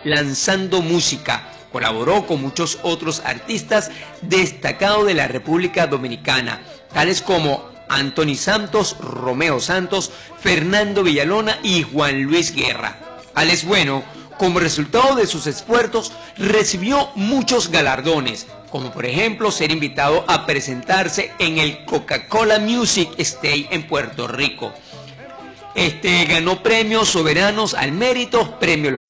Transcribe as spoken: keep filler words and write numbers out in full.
lanzando música. Colaboró con muchos otros artistas destacados de la República Dominicana, tales como Anthony Santos, Romeo Santos, Fernando Villalona y Juan Luis Guerra. Alex Bueno, como resultado de sus esfuerzos, recibió muchos galardones, como por ejemplo ser invitado a presentarse en el Coca-Cola Music Stage en Puerto Rico. Este ganó premios soberanos al mérito, premio